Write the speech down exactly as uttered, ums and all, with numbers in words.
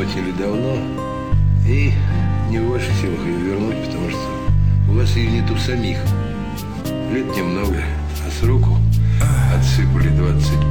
заплатили давно, и не в ваших силах ее вернуть, потому что у вас ее нет у самих. Лет немного, а сроку отсыпали двадцать